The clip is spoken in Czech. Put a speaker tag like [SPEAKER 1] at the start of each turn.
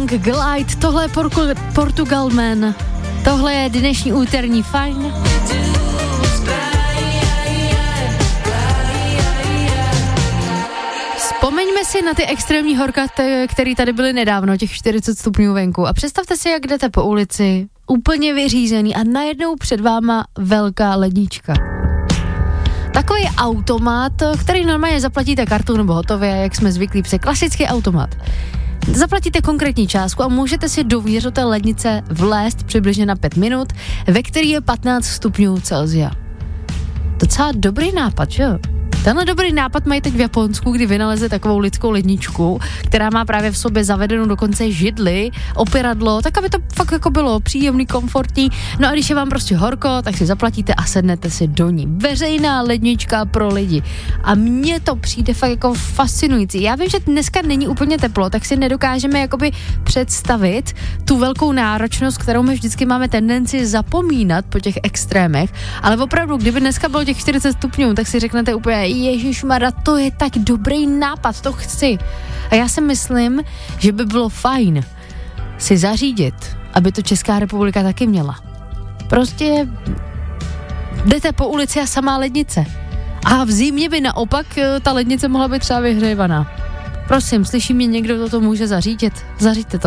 [SPEAKER 1] Hang Glide, tohle je Portugal Man. Tohle je dnešní úterní fajn. Vzpomeňme si na ty extrémní horka, které tady byly nedávno, těch 40 stupňů venku. A představte si, jak jdete po ulici, úplně vyřízený a najednou před váma velká lednička. Takový automat, který normálně zaplatíte kartou nebo hotově, jak jsme zvyklí, protože klasický automat. Zaplatíte konkrétní částku a můžete si dovnitř do té lednice vlézt přibližně na 5 minut, ve který je 15 stupňů Celsia. Docela dobrý nápad, že jo? Tenhle dobrý nápad mají teď v Japonsku, kdy vynalezli takovou lidskou ledničku, která má právě v sobě zavedenou dokonce židli, opěradlo, tak aby to fakt jako bylo příjemný, komfortní. No a když je vám prostě horko, tak si zaplatíte a sednete si do ní. Veřejná lednička pro lidi. A mně to přijde fakt jako fascinující. Já vím, že dneska není úplně teplo, tak si nedokážeme jakoby představit tu velkou náročnost, kterou my vždycky máme tendenci zapomínat po těch extrémech, ale opravdu, kdyby dneska bylo těch 40 stupňů, tak si řeknete úplně ježišmarja, to je tak dobrý nápad, to chci. A já si myslím, že by bylo fajn si zařídit, aby to Česká republika taky měla. Prostě jdete po ulici a samá lednice. A v zimě by naopak ta lednice mohla být třeba vyhřívaná. Prosím, slyší mě někdo, kdo to může zařídit? Zaříďte to.